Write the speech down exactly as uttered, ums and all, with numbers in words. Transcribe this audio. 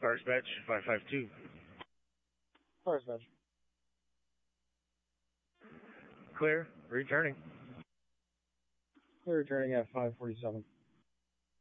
Fire dispatch, five five two. Fire dispatch. Clear, returning. Clear returning at five forty-seven.